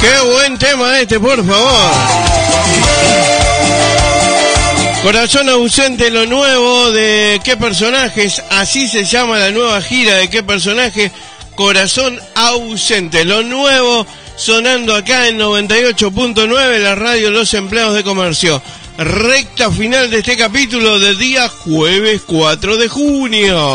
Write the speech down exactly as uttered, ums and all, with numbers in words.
Qué buen tema este, por favor. Corazón ausente, lo nuevo de ¿Qué personajes? Así se llama la nueva gira de ¿Qué personaje? Corazón ausente, lo nuevo sonando acá en noventa y ocho punto nueve, la radio Los Empleados de Comercio. Recta final de este capítulo del día jueves cuatro de junio.